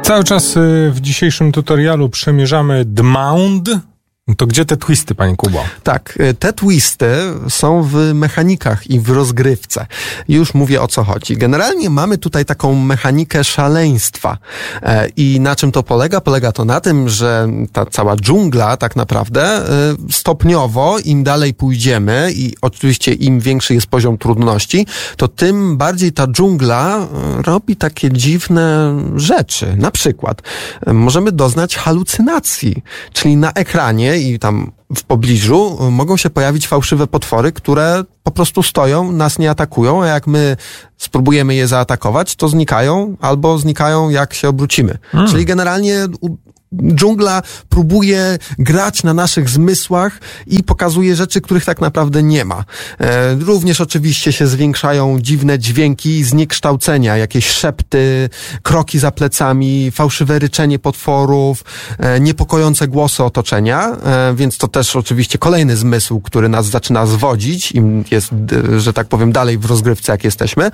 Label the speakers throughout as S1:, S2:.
S1: Cały czas w dzisiejszym tutorialu przemierzamy The Mound. To gdzie te twisty, panie Kubo?
S2: Tak, te twisty są w mechanikach i w rozgrywce. Już mówię, o co chodzi. Generalnie mamy tutaj taką mechanikę szaleństwa. I na czym to polega? Polega to na tym, że ta cała dżungla tak naprawdę stopniowo, im dalej pójdziemy i oczywiście im większy jest poziom trudności, to tym bardziej ta dżungla robi takie dziwne rzeczy. Na przykład możemy doznać halucynacji, czyli na ekranie i tam w pobliżu mogą się pojawić fałszywe potwory, które po prostu stoją, nas nie atakują, a jak my spróbujemy je zaatakować, to znikają albo znikają, jak się obrócimy. Czyli generalnie dżungla próbuje grać na naszych zmysłach i pokazuje rzeczy, których tak naprawdę nie ma. Również oczywiście się zwiększają dziwne dźwięki, zniekształcenia, jakieś szepty, kroki za plecami, fałszywe ryczenie potworów, niepokojące głosy otoczenia, więc to też oczywiście kolejny zmysł, który nas zaczyna zwodzić, im jest, że tak powiem, dalej w rozgrywce, jak jesteśmy.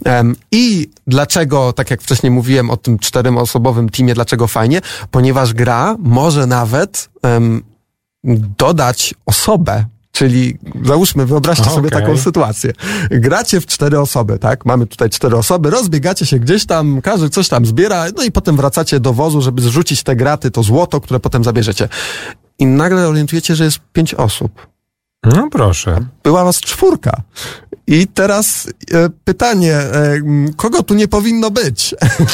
S2: I dlaczego, tak jak wcześniej mówiłem o tym 4-osobowym teamie, dlaczego fajnie? Ponieważ gra może nawet dodać osobę. Czyli załóżmy, wyobraźcie sobie taką sytuację. Gracie w 4 osoby, tak? Mamy tutaj 4 osoby, rozbiegacie się gdzieś tam, każdy coś tam zbiera, no i potem wracacie do wozu, żeby zrzucić te graty, to złoto, które potem zabierzecie. I nagle orientujecie, że jest 5 osób.
S1: No proszę.
S2: Była was 4. I teraz pytanie, kogo tu nie powinno być?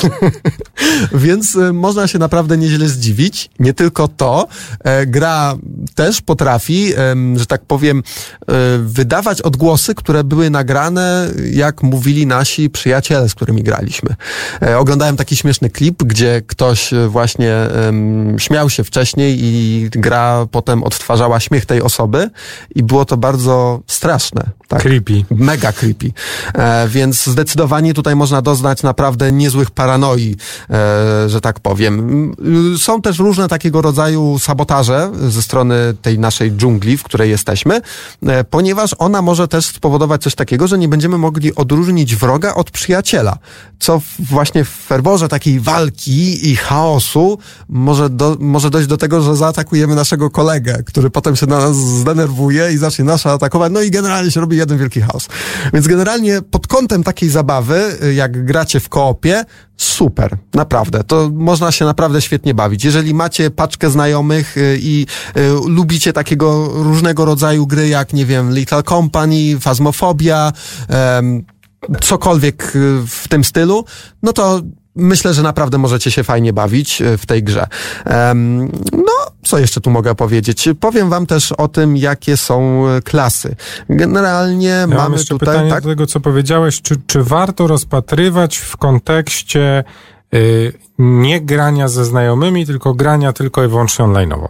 S2: Więc można się naprawdę nieźle zdziwić. Nie tylko to, gra też potrafi, że tak powiem, wydawać odgłosy, które były nagrane, jak mówili nasi przyjaciele, z którymi graliśmy. Oglądałem taki śmieszny klip, gdzie ktoś właśnie śmiał się wcześniej i gra potem odtwarzała śmiech tej osoby i było to bardzo straszne. Tak?
S1: Creepy.
S2: Mega creepy. Więc zdecydowanie tutaj można doznać naprawdę niezłych paranoi, że tak powiem. Są też różne takiego rodzaju sabotaże ze strony tej naszej dżungli, w której jesteśmy, ponieważ ona może też spowodować coś takiego, że nie będziemy mogli odróżnić wroga od przyjaciela, co właśnie w ferworze takiej walki i chaosu może dojść do tego, że zaatakujemy naszego kolegę, który potem się na nas zdenerwuje i zacznie nas atakować, no i generalnie się robi jeden wielki chaos. Więc generalnie pod kątem takiej zabawy, jak gracie w koopie, super, naprawdę. To można się naprawdę świetnie bawić. Jeżeli macie paczkę znajomych i lubicie takiego różnego rodzaju gry, jak, nie wiem, Little Company, Phasmophobia, cokolwiek w tym stylu, no to myślę, że naprawdę możecie się fajnie bawić w tej grze. No, co jeszcze tu mogę powiedzieć? Powiem wam też o tym, jakie są klasy. Generalnie mamy
S1: mam jeszcze
S2: tutaj...
S1: pytanie do tego, co powiedziałeś. Czy warto rozpatrywać w kontekście nie grania ze znajomymi, tylko grania tylko i wyłącznie online'owo?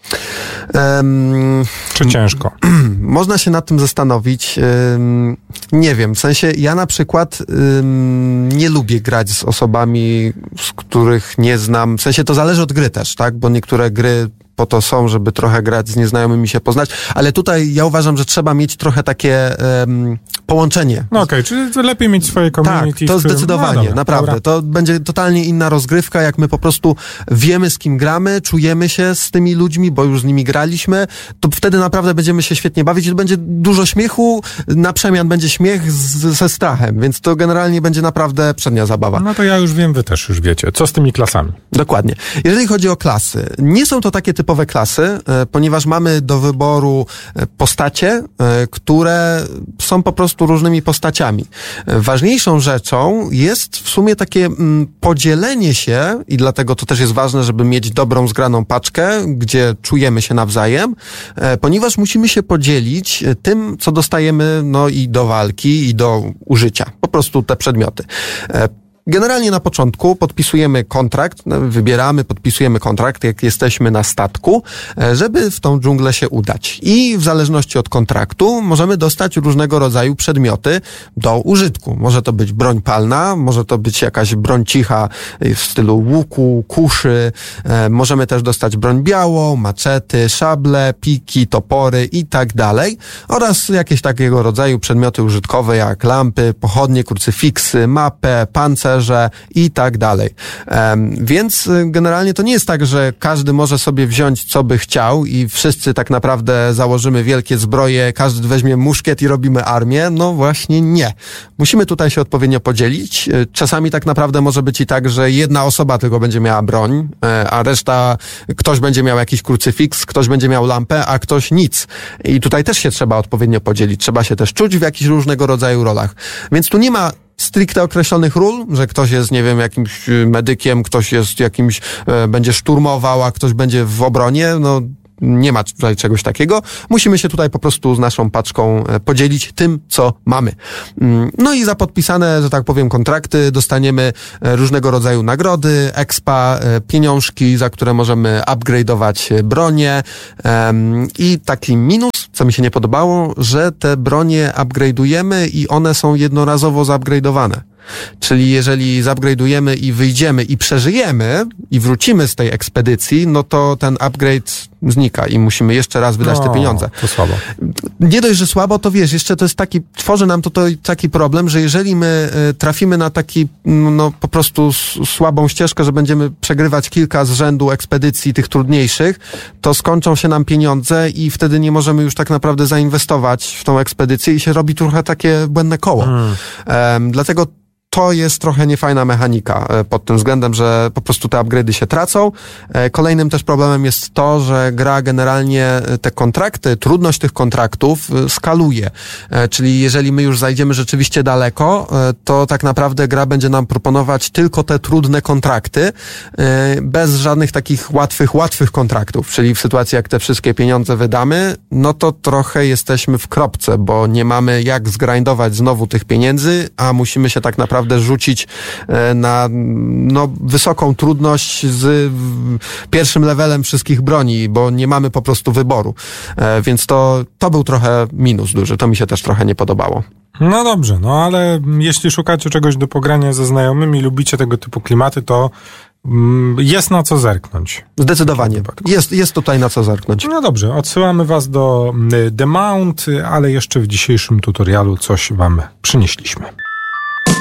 S1: Czy ciężko?
S2: Można się nad tym zastanowić. Nie wiem, w sensie ja na przykład nie lubię grać z osobami, z których nie znam. W sensie to zależy od gry też, tak? Bo niektóre gry po to są, żeby trochę grać z nieznajomymi, się poznać, ale tutaj ja uważam, że trzeba mieć trochę takie połączenie.
S1: No okej, czyli to lepiej mieć swoje community.
S2: Tak, to zdecydowanie,
S1: no dobra,
S2: naprawdę.
S1: Dobra.
S2: To będzie totalnie inna rozgrywka, jak my po prostu wiemy, z kim gramy, czujemy się z tymi ludźmi, bo już z nimi graliśmy, to wtedy naprawdę będziemy się świetnie bawić i to będzie dużo śmiechu, na przemian będzie śmiech ze strachem, więc to generalnie będzie naprawdę przednia zabawa.
S1: No to ja już wiem, wy też już wiecie. Co z tymi klasami?
S2: Dokładnie. Jeżeli chodzi o klasy, nie są to takie typowe klasy, ponieważ mamy do wyboru postacie, które są po prostu różnymi postaciami. Ważniejszą rzeczą jest w sumie takie podzielenie się i dlatego to też jest ważne, żeby mieć dobrą, zgraną paczkę, gdzie czujemy się nawzajem, ponieważ musimy się podzielić tym, co dostajemy, no i do walki, i do użycia. Po prostu te przedmioty. Generalnie na początku podpisujemy kontrakt, podpisujemy kontrakt, jak jesteśmy na statku, żeby w tą dżunglę się udać. I w zależności od kontraktu możemy dostać różnego rodzaju przedmioty do użytku. Może to być broń palna, może to być jakaś broń cicha w stylu łuku, kuszy, możemy też dostać broń białą, maczety, szable, piki, topory i tak dalej. Oraz jakieś takiego rodzaju przedmioty użytkowe jak lampy, pochodnie, krucyfiksy, mapę, pancerz, komputerze i tak dalej. Więc generalnie to nie jest tak, że każdy może sobie wziąć, co by chciał i wszyscy tak naprawdę założymy wielkie zbroje, każdy weźmie muszkiet i robimy armię. No właśnie nie. Musimy tutaj się odpowiednio podzielić. Czasami tak naprawdę może być i tak, że jedna osoba tylko będzie miała broń, a reszta, ktoś będzie miał jakiś krucyfiks, ktoś będzie miał lampę, a ktoś nic. I tutaj też się trzeba odpowiednio podzielić. Trzeba się też czuć w jakichś różnego rodzaju rolach. Więc tu nie ma stricte określonych ról, że ktoś jest, nie wiem, jakimś medykiem, ktoś jest jakimś, będzie szturmował, a ktoś będzie w obronie. No, nie ma tutaj czegoś takiego. Musimy się tutaj po prostu z naszą paczką podzielić tym, co mamy. No i za podpisane, że tak powiem, kontrakty dostaniemy różnego rodzaju nagrody, expa, pieniążki, za które możemy upgrade'ować bronię. I taki minus, co mi się nie podobało, że te bronie upgrade'ujemy i one są jednorazowo zupgrade'owane. Czyli jeżeli zupgrade'ujemy i wyjdziemy i przeżyjemy i wrócimy z tej ekspedycji, no to ten upgrade znika i musimy jeszcze raz wydać te pieniądze.
S1: To słabo.
S2: Nie dość, że słabo, to wiesz, jeszcze to jest taki, tworzy nam to taki problem, że jeżeli my trafimy na taki, no po prostu słabą ścieżkę, że będziemy przegrywać kilka z rzędu ekspedycji tych trudniejszych, to skończą się nam pieniądze i wtedy nie możemy już tak naprawdę zainwestować w tą ekspedycję i się robi trochę takie błędne koło. Dlatego to jest trochę niefajna mechanika pod tym względem, że po prostu te upgrade'y się tracą. Kolejnym też problemem jest to, że gra generalnie te kontrakty, trudność tych kontraktów skaluje. Czyli jeżeli my już zajdziemy rzeczywiście daleko, to tak naprawdę gra będzie nam proponować tylko te trudne kontrakty, bez żadnych takich łatwych kontraktów. Czyli w sytuacji, jak te wszystkie pieniądze wydamy, no to trochę jesteśmy w kropce, bo nie mamy jak zgrindować znowu tych pieniędzy, a musimy się tak naprawdę rzucić na wysoką trudność z pierwszym levelem wszystkich broni, bo nie mamy po prostu wyboru. Więc to był trochę minus duży. To mi się też trochę nie podobało.
S1: No dobrze, no ale jeśli szukacie czegoś do pogrania ze znajomymi, lubicie tego typu klimaty, to jest na co zerknąć.
S2: Zdecydowanie. Jest tutaj na co zerknąć.
S1: No dobrze, odsyłamy was do The Mount, ale jeszcze w dzisiejszym tutorialu coś wam przynieśliśmy.